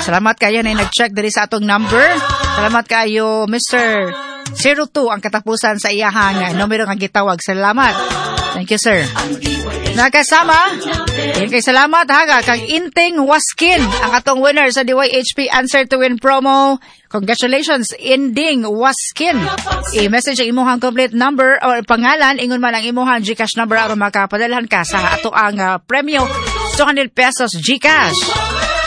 Salamat kayo na nag-check diri sa atong number. Salamat kayo, Mr. 02 ang katapusan sa iyahang numero nga gitawag. Salamat. Thank you, sir. Nakasama, yan kay salamat haga kang Inting Waskin ang atong winner sa DYHP Answer to Win promo. Congratulations, Inding Waskin. I-message ang imuhang complete number or pangalan, ingon man ang imuhang GCash number aron makapadalhan ka sa ato ang premyo 200 pesos GCash.